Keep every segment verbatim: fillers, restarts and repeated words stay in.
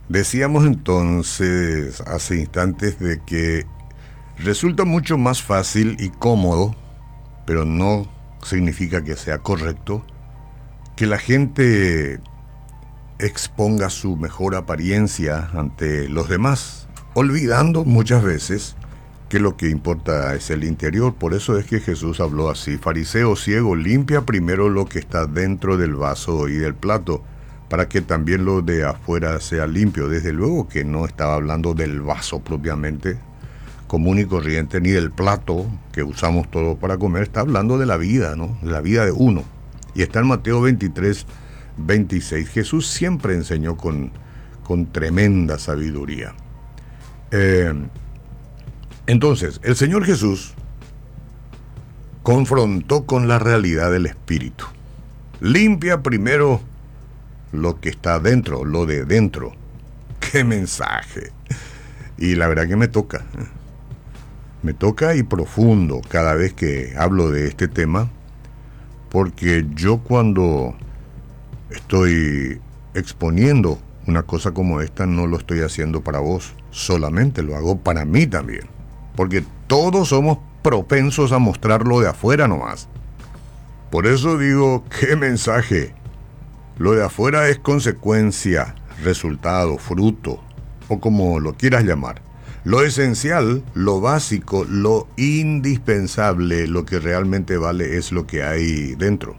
Decíamos entonces hace instantes de que resulta mucho más fácil y cómodo, pero no significa que sea correcto, que la gente exponga su mejor apariencia ante los demás, olvidando muchas veces que lo que importa es el interior. Por eso es que Jesús habló así: fariseo ciego, limpia primero lo que está dentro del vaso y del plato, para que también lo de afuera sea limpio. Desde luego que no estaba hablando del vaso propiamente común y corriente, ni del plato que usamos todos para comer. Está hablando de la vida, ¿no? De la vida de uno. Y está en Mateo veintitrés, veintiséis. Jesús siempre enseñó con, con tremenda sabiduría. Eh, entonces, el Señor Jesús confrontó con la realidad del espíritu. Limpia primero lo que está dentro, lo de dentro. ¡Qué mensaje! Y la verdad que me toca. Me toca y profundo cada vez que hablo de este tema, porque yo cuando estoy exponiendo una cosa como esta no lo estoy haciendo para vos solamente, lo hago para mí también, porque todos somos propensos a mostrar lo de afuera nomás. Por eso digo, ¿qué mensaje? Lo de afuera es consecuencia, resultado, fruto, o como lo quieras llamar. Lo esencial, lo básico, lo indispensable, lo que realmente vale es lo que hay dentro.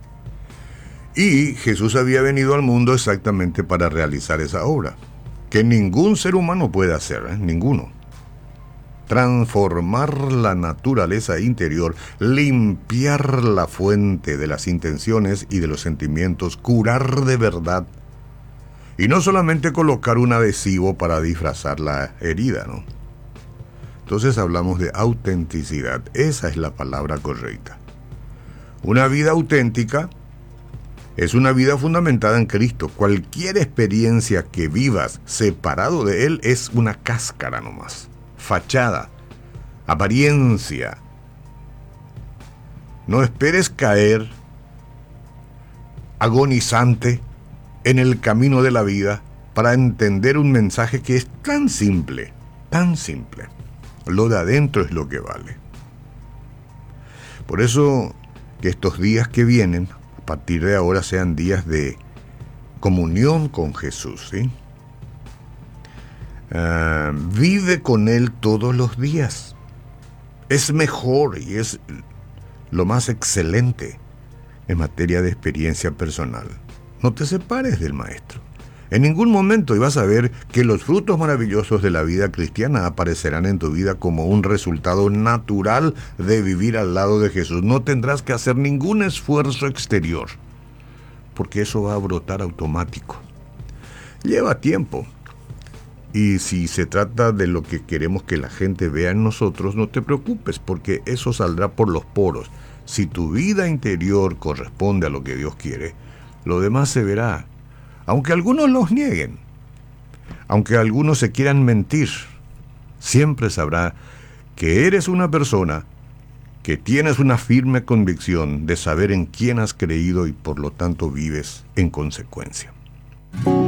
Y Jesús había venido al mundo exactamente para realizar esa obra, que ningún ser humano puede hacer, ¿eh? Ninguno. Transformar la naturaleza interior, limpiar la fuente de las intenciones y de los sentimientos, curar de verdad. Y no solamente colocar un adhesivo para disfrazar la herida, ¿no? Entonces hablamos de autenticidad. Esa es la palabra correcta. Una vida auténtica es una vida fundamentada en Cristo. Cualquier experiencia que vivas separado de Él es una cáscara nomás. Fachada, apariencia. No esperes caer agonizante en el camino de la vida para entender un mensaje que es tan simple, tan simple. Lo de adentro es lo que vale. Por eso que estos días que vienen, a partir de ahora, sean días de comunión con Jesús, ¿sí? Uh, vive con Él todos los días. Es mejor y es lo más excelente en materia de experiencia personal. No te separes del Maestro en ningún momento, y vas a ver que los frutos maravillosos de la vida cristiana aparecerán en tu vida como un resultado natural de vivir al lado de Jesús. No tendrás que hacer ningún esfuerzo exterior, porque eso va a brotar automático. Lleva tiempo. Y si se trata de lo que queremos que la gente vea en nosotros, no te preocupes, porque eso saldrá por los poros. Si tu vida interior corresponde a lo que Dios quiere, lo demás se verá. Aunque algunos los nieguen, aunque algunos se quieran mentir, siempre sabrá que eres una persona que tienes una firme convicción de saber en quién has creído y por lo tanto vives en consecuencia.